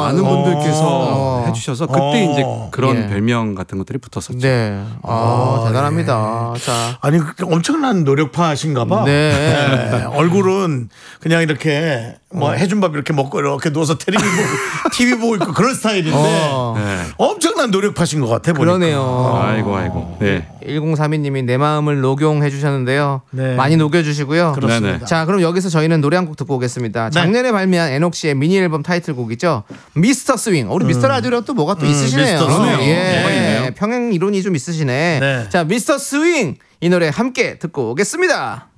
많은 분들께서 해주셔서 그때 이제 그런 예. 별명 같은 것들이 붙었었죠. 네. 대단합니다. 자. 아니 엄청난 노력파신가 봐. 네. 얼굴은 그냥 이렇게 뭐 해준 밥 이렇게 먹고 이렇게 누워서 TV 보고 있고 그런 스타일인데 네. 엄청난 노력파신 것 같아 보니까. 그러네요. 아이고. 네. 1032님이 내 마음을 녹용해 주셨는데요. 네. 많이 녹여주시고요. 그렇습니다. 네네. 자, 그럼 여기서 저희는 노래 한 곡 듣고 오겠습니다. 작년에 발매한 에녹 씨의 미니 앨범 타이틀곡이죠. 미스터 스윙. 우리 미스터 라디오랑 또 뭐가 또 있으시네요. 미스터 스윙. 뭐가 있네요. 평행 이론이 좀 있으시네. 네. 자, 미스터 스윙 이 노래 함께 듣고 오겠습니다.